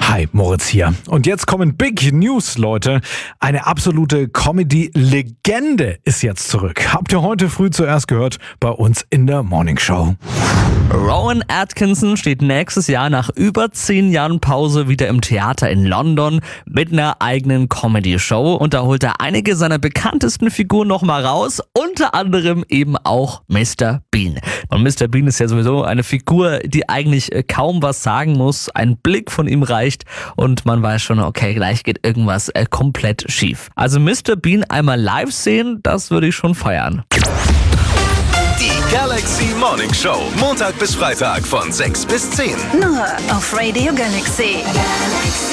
Hi, Moritz hier. Und jetzt kommen Big News, Leute. Eine absolute Comedy-Legende ist jetzt zurück. Habt ihr heute früh zuerst gehört bei uns in der Morning Show. Rowan Atkinson steht nächstes Jahr nach über 10 Jahren Pause wieder im Theater in London mit einer eigenen Comedy-Show. Und da holt er einige seiner bekanntesten Figuren nochmal raus, unter anderem eben auch Mr. Bean. Und Mr. Bean ist ja sowieso eine Figur, die eigentlich kaum was sagen muss. Ein Blick von ihm reicht und man weiß schon, okay, gleich geht irgendwas komplett schief. Also Mr. Bean einmal live sehen, das würde ich schon feiern. Die Galaxy Morning Show, Montag bis Freitag von 6 bis 10. Nur auf Radio Galaxy.